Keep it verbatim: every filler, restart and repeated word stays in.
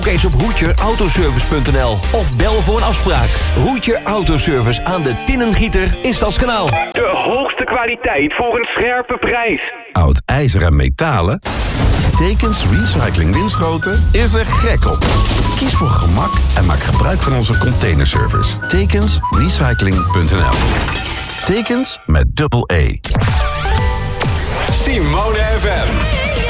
eens op hoedjer autoservice punt n l of bel voor een afspraak. Hoedjer Autoservice aan de Tinnengieter in Stadskanaal. De hoogste kwaliteit voor een scherpe prijs. Oud ijzer en metalen? Tekens Recycling Winschoten is er gek op. Kies voor gemak en maak gebruik van onze containerservice. Tekens Recycling punt n l. Tekens met dubbel E. Simone F M.